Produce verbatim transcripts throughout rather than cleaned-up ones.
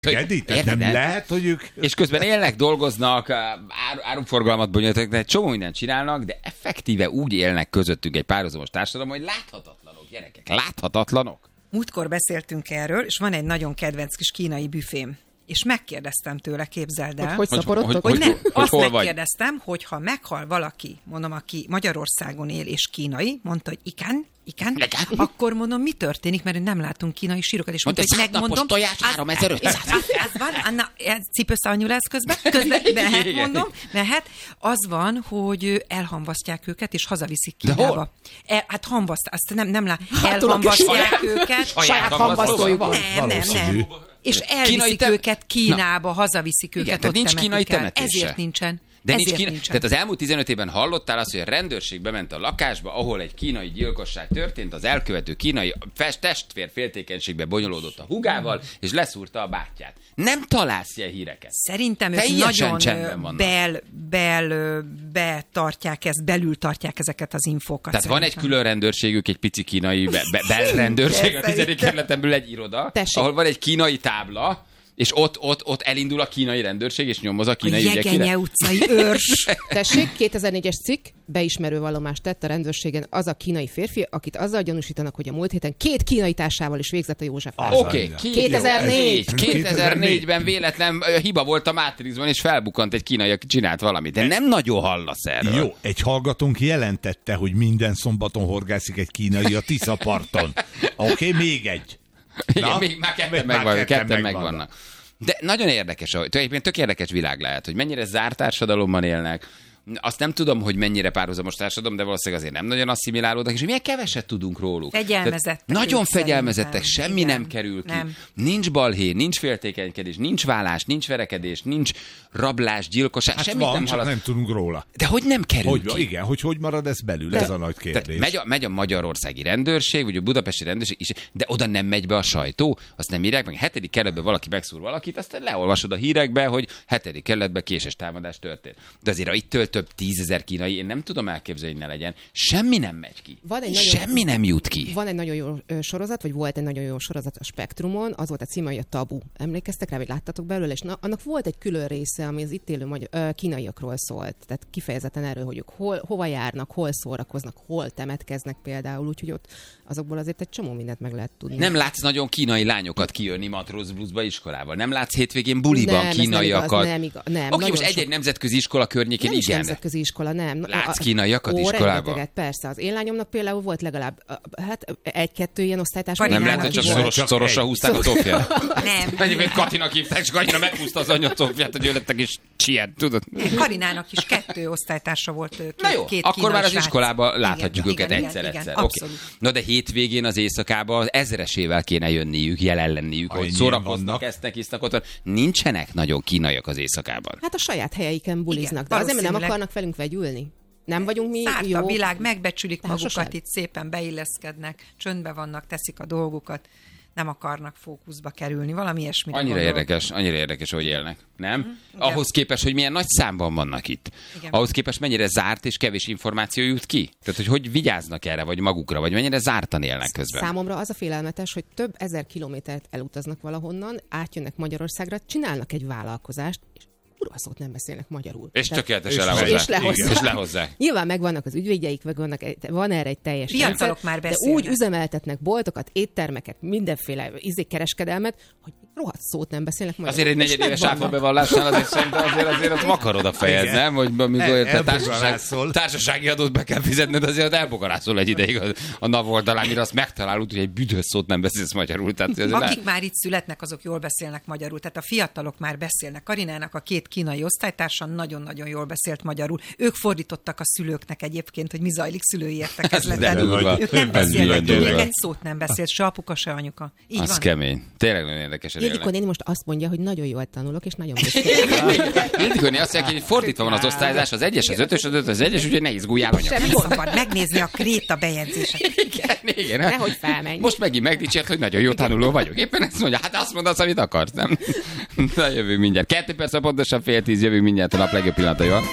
Gedi, nem lehet, hogy ők... És közben élnek, dolgoznak, áru, áruforgalmat bonyolítanak, de egy csomó mindent csinálnak, de effektíve úgy élnek közöttünk egy párhuzamos társadalom, hogy láthatatlanok, gyerekek, láthatatlanok. Múltkor beszéltünk erről, és van egy nagyon kedvenc kis kínai büfém. És megkérdeztem tőle, képzeld el. Hogy, hogy szaporodtok? Hogy, hogy, nem, hogy, azt hogy megkérdeztem, hogy ha meghal valaki, mondom, aki Magyarországon él és kínai, mondta, hogy igen, igen, akkor mondom, mi történik, mert nem látunk kínai sírokat, és mondta, hogy megmondom. tojás háromezer-ötszáz. Ez van, Anna, ez cipőszalnyú lesz közben, közben mehet, mondom, mehet. Az van, hogy elhamvasztják őket, és hazaviszik Kínába. El, hát hamvaszt, azt nem, nem lát, elhamvasztják őket. Saját hamvasztójuk van. Nem, nem, nem. És elviszik te... őket Kínába, na, hazaviszik őket. Igen, ott nincs kínai temetése. Ezért nincsen. De nincs Ezért kína... nincsen. Tehát az elmúlt tizenöt évben hallottál azt, hogy a rendőrség bement a lakásba, ahol egy kínai gyilkosság történt, az elkövető kínai testvér féltékenységbe bonyolódott a hugával, és leszúrta a bátyját. Nem találsz ilyen híreket. Szerintem ők nagyon bel, bel, betartják ezt, belül tartják ezeket az infókat. Tehát szerintem. van egy külön rendőrségük, egy pici kínai be, be, belrendőrség, a tizedik kerületen belül egy iroda, Tessék. ahol van egy kínai tábla, és ott, ott, ott elindul a kínai rendőrség, és nyomoz a kínai ügyekre. A Jegenye utcai őrs. Tessék, kétezer-négyes cikk, beismerő vallomást tett a rendőrségen az a kínai férfi, akit azzal gyanúsítanak, hogy a múlt héten két kínai társával is végzett a József Városban. Oké, okay. kétezer-négy. kétezer-négyben véletlen hiba volt a Matrixban, és felbukkant egy kínai, aki csinált valamit. De nem nagyon hallasz erről. Jó, egy hallgatónk jelentette, hogy minden szombaton horgászik egy kínai a Tiszaparton. Oké, okay, még egy. Igen, na? Még már ketten megvannak. Ketten megvannak. De nagyon érdekes, hogy tulajdonképpen tök érdekes világ lehet, hogy mennyire zárt társadalomban élnek. Azt nem tudom, hogy mennyire párhuzamos társadalom, de valószínűleg azért nem nagyon asszimilálódnak, és hogy milyen keveset tudunk róluk. Fegyelmezettek. Nagyon fegyelmezettek, semmi igen. nem kerül ki. Nem. Nincs balhé, nincs féltékenykedés, nincs vállás, nincs verekedés, nincs rablás, gyilkosság, hát semmit van, nem csak halad. nem tudunk róla. De hogy nem kerül hogy, ki? Igen, hogy hogy marad ez belül, de, ez a nagy kérdés. Megy a, megy a magyarországi rendőrség, vagy a budapesti rendőrség is, de oda nem megy be a sajtó, azt nem írják meg. Hetedik kerületben valaki megszúr valakit, aztán leolvasod a hírekbe, hogy hetedik kerületben késés támadás történt. De azért ittől több tízezer kínai, én nem tudom elképzelni, hogy ne legyen. Semmi nem megy ki. Van egy Semmi nagyon, nem jut ki. Van egy nagyon jó sorozat, vagy volt egy nagyon jó sorozat a Spektrumon, az volt a címe, hogy a Tabu. Emlékeztek rá, vagy láttatok belőle, és na, annak volt egy külön része, ami az itt élő magyar, ö, kínaiakról szólt. Tehát kifejezetten erről, hogy ők hol, hova járnak, hol szórakoznak, hol temetkeznek például, úgyhogy ott azokból azért egy csomó mindent meg lehet tudni. Nem látsz nagyon kínai lányokat kijönni matróz bluszba iskolával. Nem látsz hétvégén buliban nem, kínaiakat. Nem, igaz, nem, Oké, okay, most egy-egy nemzetközi iskola környékén nem igen. nemzetközi iskola, nem. Látsz kínaiakat iskolában? Persze, az én lányomnak például volt legalább hát egy-kettő ilyen osztálytárs. Nem lehet, hogy csak szoros, szorosra húzták a Szófiát. Nem. Egyébként Katinak hívták, csak annyira meghúzta az anyja Szófiát, hogy ő lettek is csiet, tudod? Karinának is kettő osztálytársa volt. Két, Na jó, két akkor már az srác. iskolában láthatjuk igen, őket igen, egyszer-egyszer. Igen, Okay. abszolút. Na de hétvégén az éjszakában az ezresével kéne jönniük, jelen lenniük, hogy szórakoznak, esznek, isznak ott. Nincsenek nagyon kínaiak az éjszakában. Hát a saját helyeiken buliznak, igen, de azért, mert nem akarnak velünk vegyülni. Nem vagyunk mi Szárt jó. a világ, megbecsülik Társaság. magukat, itt szépen beilleszkednek, csöndbe vannak, teszik a dolgukat, nem akarnak fókuszba kerülni, valami ilyesmire Annyira gondolok. érdekes, annyira érdekes, hogy élnek, nem? Mm, Ahhoz képest, hogy milyen nagy számban vannak itt. Igen. Ahhoz képest mennyire zárt és kevés információ jut ki. Tehát, hogy hogy vigyáznak erre, vagy magukra, vagy mennyire zártan élnek közben. Számomra az a félelmetes, hogy több ezer kilométert elutaznak valahonnan, átjönnek Magyarországra, csinálnak egy vállalkozást, és kurva szót nem beszélnek magyarul. És Tehát, tökéletesen és, lehozzák. és lehozzák. És lehozzák. Nyilván megvannak az ügyvédjeik, meg vannak, van erre egy teljes Fiatalok rendszer, már de beszélnek. úgy üzemeltetnek boltokat, éttermeket, mindenféle izékereskedelmet, hogy rohadt szót nem beszélnek magyarul. Azért egy negyedéves áfabevallásnál azért szerintem azért, azért ott vakarod a fejed, igen. nem? Hogy amikor El, te társaság, társasági adót be kell fizetned, azért elbogarászol egy ideig a, a NAV oldalán, mire azt megtalálod, hogy egy büdös szót nem beszélsz magyarul. Tehát Akik lehet... már itt születnek, azok jól beszélnek magyarul. Tehát a fiatalok már beszélnek. Karinának a két kínai osztálytársa nagyon-nagyon jól beszélt magyarul. Ők fordítottak a szülőknek egyébként, hogy mi zajlik szülői értekezleten. Ők nem beszélnek, még egy szót nem beszélt, se apuka, se anyuka. Így az van. kemény. Tényleg nagyon érdekes. Ildikó néni most azt mondja, hogy nagyon jól tanulok, és nagyon büszke. Ildikó néni azt mondja, hogy fordítva van az osztályzás, az egyes, az ötös, az ötös, az egyes, úgyhogy ne izguljál anya. Nem szabad megnézni a kréta bejegyzéseket. Igen, igen. Nehogy felmenj. Most megint megdicsért, hogy nagyon jó tanuló vagyok. Éppen ezt mondja, hát azt mondasz, amit akarsz, nem? Na, jövünk mindjárt. Kettő perc, pontosan fél tíz, jövünk mindjárt a nap legjobb pillanataival.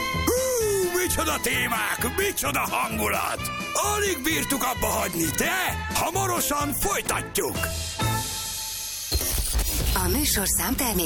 Micsoda témák, micsoda hangulat! Alig bírtuk abba hagyni, de hamarosan folytatjuk! A műsorszám termék